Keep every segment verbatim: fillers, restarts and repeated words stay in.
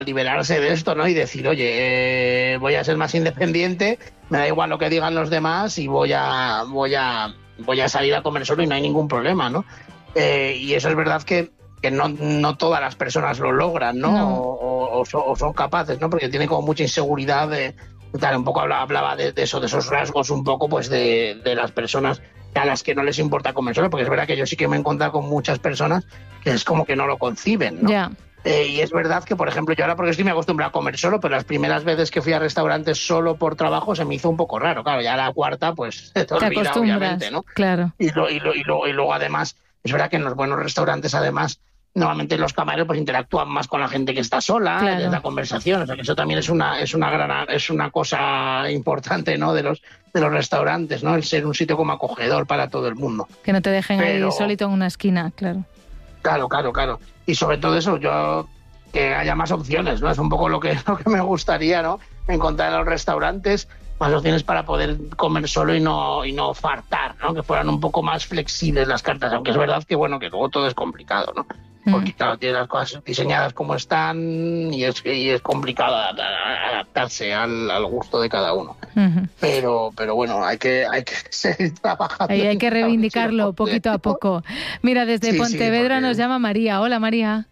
liberarse de esto, ¿no? Y decir, oye, eh, voy a ser más independiente, me da igual lo que digan los demás y voy a, voy a, voy a salir a comer solo y no hay ningún problema, ¿no? Eh, y eso es verdad que, que no, no todas las personas lo logran, ¿no? No. O, o, son, o son capaces, ¿no? Porque tienen como mucha inseguridad de... Tal, un poco hablaba, hablaba de, de eso, de esos rasgos un poco pues de, de las personas a las que no les importa comer solo, porque es verdad que yo sí que me he encontrado con muchas personas que es como que no lo conciben, ¿no? Ya. Eh, y es verdad que, por ejemplo, yo ahora porque estoy me acostumbrado a comer solo, pero las primeras veces que fui a restaurantes solo por trabajo se me hizo un poco raro. Claro, ya la cuarta, pues te, Te olvida, acostumbras, obviamente, ¿no? claro. Y, lo, y, lo, y, lo, y luego, además, es verdad que en los buenos restaurantes, además, normalmente los camareros pues interactúan más con la gente que está sola, Claro. en la conversación. O sea, que eso también es una, es una gran, es una cosa importante, ¿no? De los, de los restaurantes, ¿no? El ser un sitio como acogedor para todo el mundo. Que no te dejen Pero- ahí solito en una esquina, claro. Claro, claro, claro. Y sobre todo eso, yo que haya más opciones, ¿no? Es un poco lo que, lo que me gustaría, ¿no? Encontrar en los restaurantes más opciones para poder comer solo y no, y no fartar, ¿no? Que fueran un poco más flexibles las cartas, aunque es verdad que, bueno, que luego todo es complicado, ¿no? Porque, claro, tienes las cosas diseñadas como están y es, y es complicado adaptarse al, al gusto de cada uno. Uh-huh. Pero, pero bueno, hay que, hay que seguir trabajando. Ahí hay que reivindicarlo poquito a poco. Mira, desde Sí, sí, Pontevedra porque- nos llama María. Hola, María.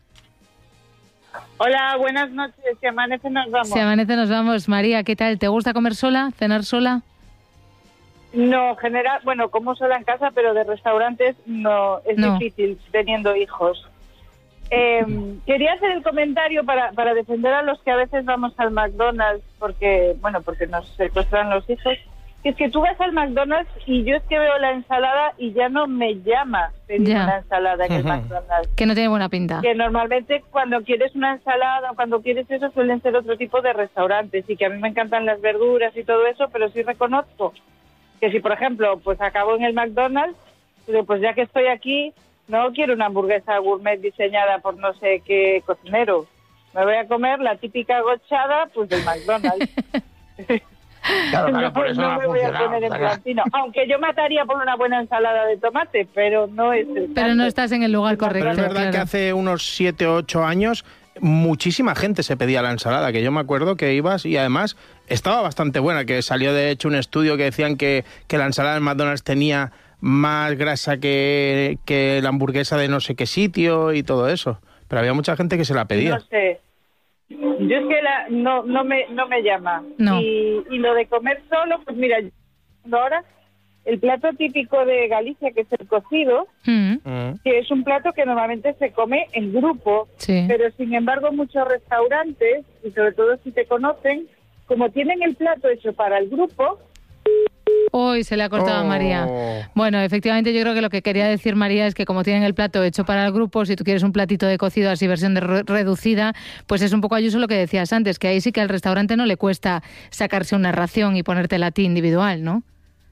Hola, buenas noches. Si amanece nos vamos. Si amanece nos vamos. María, ¿qué tal? ¿Te gusta comer sola? ¿Cenar sola? No, general, bueno, como sola en casa, pero de restaurantes no, es No. difícil teniendo hijos. Eh, quería hacer el comentario para, para defender a los que a veces vamos al McDonald's porque, bueno, porque nos secuestran los hijos. Que es que tú vas al McDonald's y yo es que veo la ensalada y ya no me llama pedir Ya. una ensalada en el McDonald's. Que no tiene buena pinta. Que normalmente cuando quieres una ensalada o cuando quieres eso suelen ser otro tipo de restaurantes y que a mí me encantan las verduras y todo eso, pero sí reconozco que si, por ejemplo, pues acabo en el McDonald's, digo, pues ya que estoy aquí, no quiero una hamburguesa gourmet diseñada por no sé qué cocinero. Me voy a comer la típica gochada pues del McDonald's. Claro, claro, no por eso no no ha me voy a funcionado, poner en claro. plantino. Aunque yo mataría por una buena ensalada de tomate, pero no es el Pero caso. no estás en el lugar correcto. Pero es verdad claro. que hace unos siete o ocho años muchísima gente se pedía la ensalada, que yo me acuerdo que ibas y además estaba bastante buena, que salió de hecho un estudio que decían que, que la ensalada del McDonald's tenía más grasa que, que la hamburguesa de no sé qué sitio y todo eso. Pero había mucha gente que se la pedía. No sé. Yo es que la, no, no, me, no me llama. No. Y, y lo de comer solo, pues mira, ahora el plato típico de Galicia, que es el cocido, Mm, Mm. que es un plato que normalmente se come en grupo, sí. pero sin embargo muchos restaurantes, y sobre todo si te conocen, como tienen el plato hecho para el grupo, Uy, se le ha cortado a Oh. María. Bueno, efectivamente yo creo que lo que quería decir María es que como tienen el plato hecho para el grupo, si tú quieres un platito de cocido así versión de re- reducida, pues es un poco Ayuso lo que decías antes, que ahí sí que al restaurante no le cuesta sacarse una ración y ponértela a ti individual, ¿no?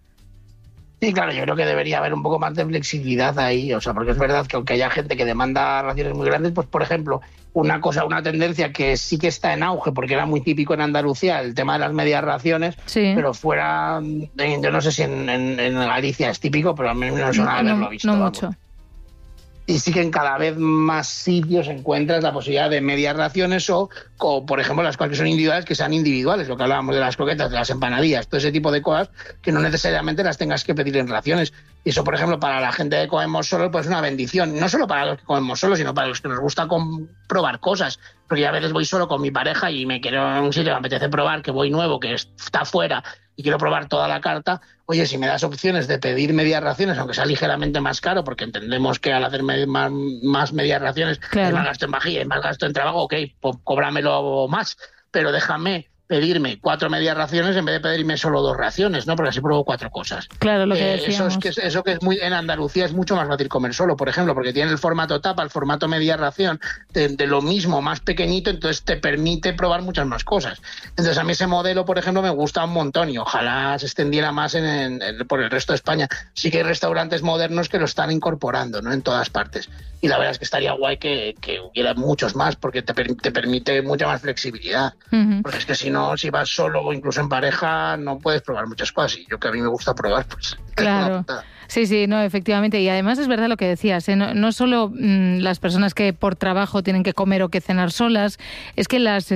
Sí, claro, yo creo que debería haber un poco más de flexibilidad ahí, o sea, porque es verdad que aunque haya gente que demanda raciones muy grandes, pues por ejemplo, una cosa, una tendencia que sí que está en auge, porque era muy típico en Andalucía, el tema de las medias raciones, Sí. pero fuera, de- yo no sé si en, en- en Galicia es típico, pero a mí no me suena no, haberlo visto. no vamos. mucho. Y sí que en cada vez más sitios encuentras la posibilidad de medias raciones o, o, por ejemplo, las cosas que son individuales, que sean individuales, lo que hablábamos de las croquetas, de las empanadillas, todo ese tipo de cosas que no necesariamente las tengas que pedir en raciones. Y eso, por ejemplo, para la gente que comemos solo, pues es una bendición. No solo para los que comemos solo, sino para los que nos gusta com- probar cosas. Porque yo a veces voy solo con mi pareja y me quiero en un sitio que me apetece probar, que voy nuevo, que está fuera y quiero probar toda la carta. Oye, si me das opciones de pedir medias raciones, aunque sea ligeramente más caro, porque entendemos que al hacer me- más, más medias raciones Claro. hay más gasto en vajilla y más gasto en trabajo, ok, pues cóbramelo más, pero déjame pedirme cuatro medias raciones en vez de pedirme solo dos raciones, ¿no? Porque así pruebo cuatro cosas. Claro, lo que Eh, eso decíamos. es que es- eso que es muy en Andalucía es mucho más fácil comer solo, por ejemplo, porque tiene el formato tapa, el formato media ración de, de lo mismo, más pequeñito, entonces te permite probar muchas más cosas. Entonces a mí ese modelo, por ejemplo, me gusta un montón y ojalá se extendiera más en, en- en- por el resto de España. Sí que hay restaurantes modernos que lo están incorporando, ¿no? En todas partes. Y la verdad es que estaría guay que, que hubiera muchos más porque te, per- te permite mucha más flexibilidad. Ujú. Porque es que si no no, si vas solo o incluso en pareja, no puedes probar muchas cosas. Y yo, que a mí me gusta probar, pues... Claro. Sí, sí, no, efectivamente. Y además es verdad lo que decías, ¿eh? no, no solo mmm, las personas que por trabajo tienen que comer o que cenar solas, es que las